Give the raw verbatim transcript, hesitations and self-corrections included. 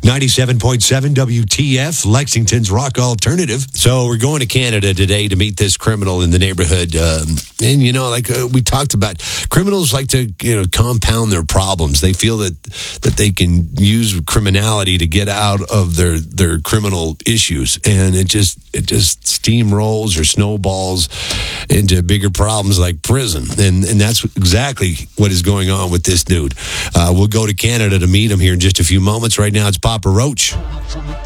ninety-seven point seven W T F, Lexington's rock alternative. So we're going to Canada today to meet this criminal in the neighborhood. Um, and, you know, like uh, we talked about, criminals like to, you know, compound their problems. They feel that that they can use criminality to get out of their, their criminal issues. And it just it just steamrolls or snowballs into bigger problems like prison. And, and that's exactly what is going on with this dude. Uh, we'll go to Canada to meet him here in just a few moments. Right now, it's Papa Roach.